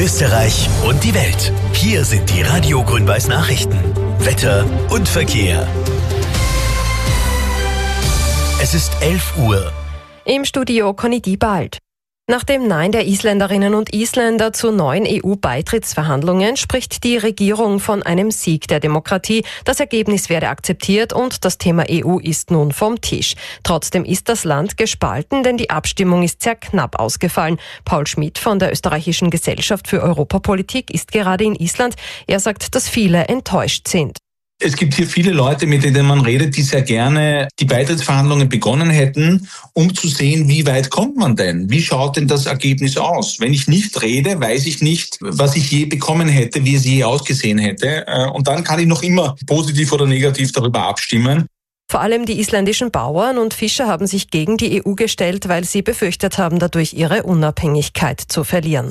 Österreich und die Welt. Hier sind die Radio Grün-Weiß Nachrichten. Wetter und Verkehr. Es ist 11 Uhr. Im Studio Conny Diebald. Nach dem Nein der Isländerinnen und Isländer zu neuen EU-Beitrittsverhandlungen spricht die Regierung von einem Sieg der Demokratie. Das Ergebnis werde akzeptiert und das Thema EU ist nun vom Tisch. Trotzdem ist das Land gespalten, denn die Abstimmung ist sehr knapp ausgefallen. Paul Schmidt von der Österreichischen Gesellschaft für Europapolitik ist gerade in Island. Er sagt, dass viele enttäuscht sind. Es gibt hier viele Leute, mit denen man redet, die sehr gerne die Beitrittsverhandlungen begonnen hätten, um zu sehen, wie weit kommt man denn? Wie schaut denn das Ergebnis aus? Wenn ich nicht rede, weiß ich nicht, was ich je bekommen hätte, wie es je ausgesehen hätte. Und dann kann ich noch immer positiv oder negativ darüber abstimmen. Vor allem die isländischen Bauern und Fischer haben sich gegen die EU gestellt, weil sie befürchtet haben, dadurch ihre Unabhängigkeit zu verlieren.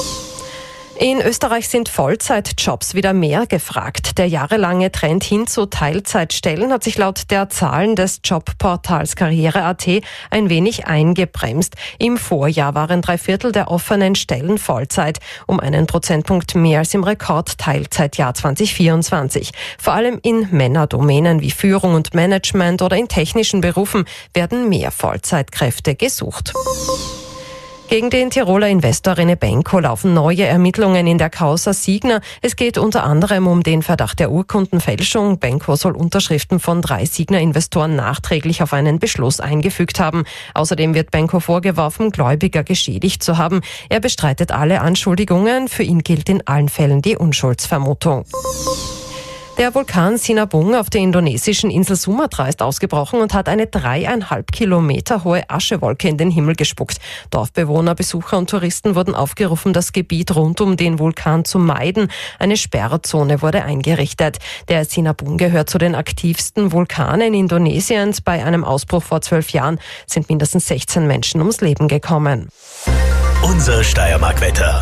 In Österreich sind Vollzeitjobs wieder mehr gefragt. Der jahrelange Trend hin zu Teilzeitstellen hat sich laut der Zahlen des Jobportals Karriere.at ein wenig eingebremst. Im Vorjahr waren 3/4 der offenen Stellen Vollzeit, um einen Prozentpunkt mehr als im Rekord-Teilzeitjahr 2024. Vor allem in Männerdomänen wie Führung und Management oder in technischen Berufen werden mehr Vollzeitkräfte gesucht. Gegen den Tiroler Investor René Benko laufen neue Ermittlungen in der Causa Signa. Es geht unter anderem um den Verdacht der Urkundenfälschung. Benko soll Unterschriften von 3 Signa-Investoren nachträglich auf einen Beschluss eingefügt haben. Außerdem wird Benko vorgeworfen, Gläubiger geschädigt zu haben. Er bestreitet alle Anschuldigungen. Für ihn gilt in allen Fällen die Unschuldsvermutung. Der Vulkan Sinabung auf der indonesischen Insel Sumatra ist ausgebrochen und hat eine 3,5 Kilometer hohe Aschewolke in den Himmel gespuckt. Dorfbewohner, Besucher und Touristen wurden aufgerufen, das Gebiet rund um den Vulkan zu meiden. Eine Sperrzone wurde eingerichtet. Der Sinabung gehört zu den aktivsten Vulkanen Indonesiens. Bei einem Ausbruch vor 12 Jahren sind mindestens 16 Menschen ums Leben gekommen. Unser Steiermark-Wetter.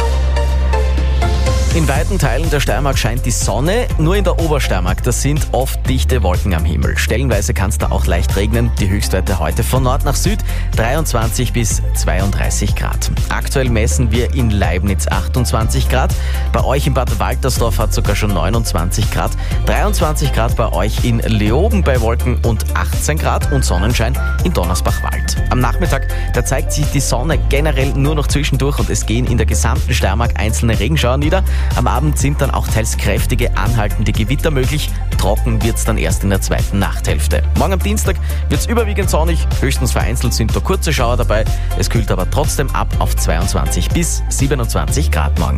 In weiten Teilen der Steiermark scheint die Sonne, nur in der Obersteiermark, das sind oft dichte Wolken am Himmel. Stellenweise kann es da auch leicht regnen. Die Höchstwerte heute von Nord nach Süd 23 bis 32 Grad. Aktuell messen wir in Leibniz 28 Grad. Bei euch in Bad Waltersdorf hat sogar schon 29 Grad. 23 Grad bei euch in Leoben bei Wolken und 18 Grad und Sonnenschein in Donnersbach-Wald. Am Nachmittag, da zeigt sich die Sonne generell nur noch zwischendurch und es gehen in der gesamten Steiermark einzelne Regenschauer nieder. Am Abend sind dann auch teils kräftige, anhaltende Gewitter möglich. Trocken wird's dann erst in der zweiten Nachthälfte. Morgen am Dienstag wird's überwiegend sonnig. Höchstens vereinzelt sind da kurze Schauer dabei. Es kühlt aber trotzdem ab auf 22 bis 27 Grad morgen.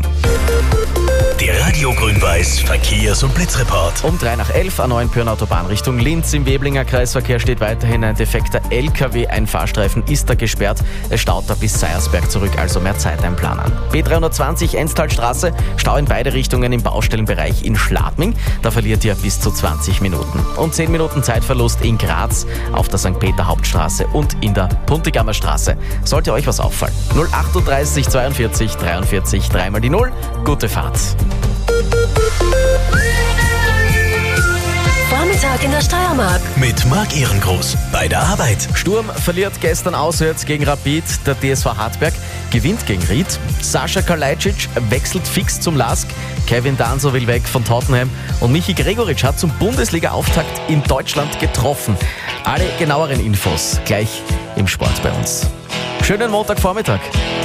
Der Radio Grün-Weiß Verkehrs- und Blitzreport. Um 11:03 A9 Autobahn Richtung Linz. Im Weblinger Kreisverkehr steht weiterhin ein defekter LKW. Ein Fahrstreifen ist da gesperrt. Es staut da bis Seiersberg zurück, also mehr Zeit einplanen. B320 Enstalstraße, Stau in beide Richtungen im Baustellenbereich in Schladming. Da verliert ihr bis zu 20 Minuten. Und 10 Minuten Zeitverlust in Graz auf der St. Peter Hauptstraße und in der Puntigammer Straße. Sollte euch was auffallen. 038 42 43 3 die 0. Gute Fahrt. Vormittag in der Steiermark. Mit Marc Ehrengroß bei der Arbeit. Sturm verliert gestern auswärts gegen Rapid. Der TSV Hartberg gewinnt gegen Ried. Sascha Kalajdzic wechselt fix zum LASK. Kevin Danso will weg von Tottenham. Und Michi Gregoritsch hat zum Bundesliga-Auftakt in Deutschland getroffen. Alle genaueren Infos gleich im Sport bei uns. Schönen Montagvormittag.